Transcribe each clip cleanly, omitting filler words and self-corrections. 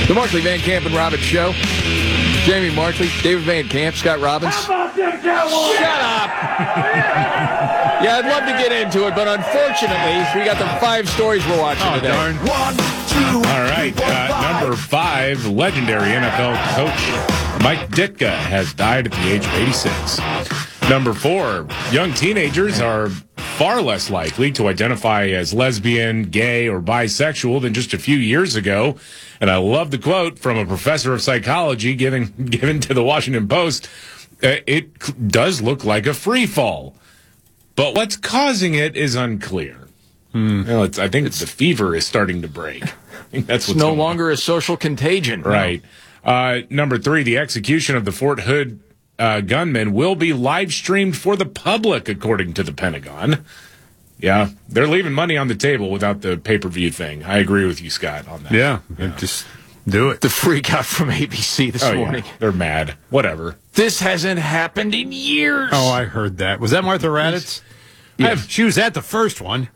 The Markley, Van Camp, and Robbins Show. Jamie Markley, David Van Camp, Scott Robbins. How about them Cowboys? Shut up! Yeah, I'd love to get into it, but unfortunately, we got the 5 stories we're watching today. Darn. 1, 2. All right, number 5, legendary NFL coach Mike Ditka has died at the age of 86. Number 4, young teenagers are far less likely to identify as lesbian, gay, or bisexual than just a few years ago. And I love the quote from a professor of psychology given to the Washington Post. It does look like a free fall, but what's causing it is unclear. Well, I think the fever is starting to break. I think that's what's no going longer a social contagion. Right. Number 3, the execution of the Fort Hood gunman will be live streamed for the public, according to the Pentagon. Yeah, they're leaving money on the table without the pay-per-view thing. I agree with you, Scott, on that. Yeah. Just do it. The freak out from ABC this morning. Yeah, they're mad. Whatever. This hasn't happened in years. Oh, I heard that. Was that Martha Raddatz? Yeah. She was at the first one.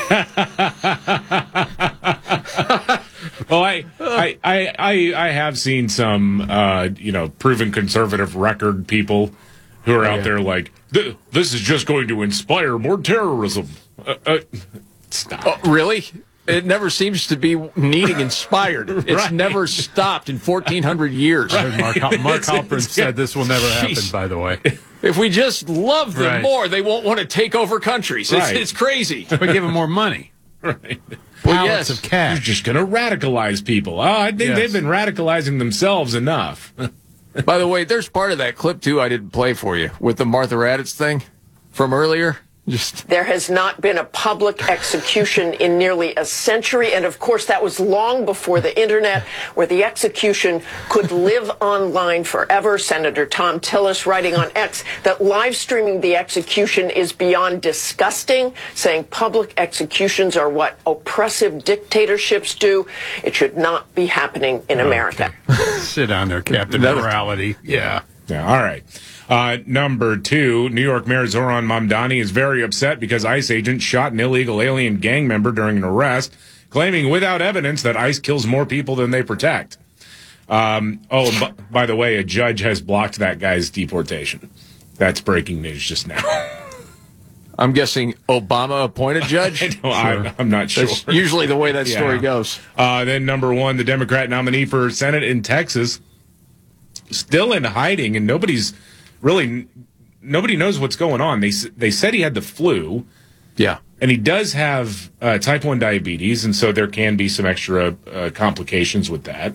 Well, I have seen some, proven conservative record people who are out there like, this is just going to inspire more terrorism. Stop. Oh, really? It never seems to be needing inspired. It's Right. never stopped in 1,400 years. Mark Halperin said this will never happen, Jeez. by the way. If we just love them Right. more, they won't want to take over countries. Right. It's crazy. We give them more money. Right. Well, Pallets yes. of You're cash. just going to radicalize people. I think Yes. they've been radicalizing themselves enough. By the way, there's part of that clip, too, I didn't play for you with the Martha Raddatz thing from earlier. There has not been a public execution in nearly a century. And of course, that was long before the internet, where the execution could live online forever. Senator Tom Tillis writing on X that live streaming the execution is beyond disgusting, saying public executions are what oppressive dictatorships do. It should not be happening in America. Sit down there, Captain Morality. Yeah. Yeah, all right. Number 2, New York Mayor Zoran Mamdani is very upset because ICE agents shot an illegal alien gang member during an arrest, claiming without evidence that ICE kills more people than they protect. By the way, a judge has blocked that guy's deportation. That's breaking news just now. I'm guessing Obama appointed judge? I'm not sure. That's usually the way that story goes. Then number 1, the Democrat nominee for Senate in Texas, still in hiding, and nobody knows what's going on. They said he had the flu. Yeah. And he does have type 1 diabetes, and so there can be some extra complications with that.